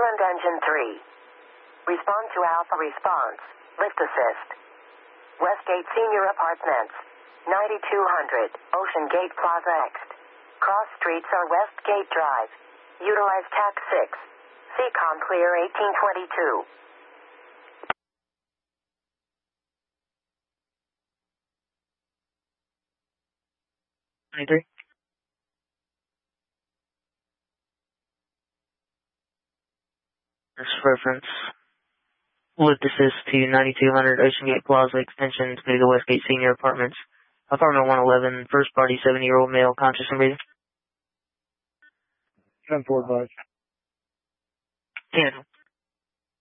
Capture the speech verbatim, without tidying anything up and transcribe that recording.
Oakland Engine three. Respond to Alpha Response. Lift Assist. Westgate Senior Apartments. ninety-two hundred, Ocean Gate Plaza Next. Cross streets are Westgate Drive. Utilize T A C six. C COM clear eighteen twenty-two. twenty-three. This reference. Lift assist to ninety-two hundred Ocean Gate Plaza extension to the Westgate Senior Apartments. Apartment one eleven, first party seventy-year-old male, conscious and breathing. ten four five. ten.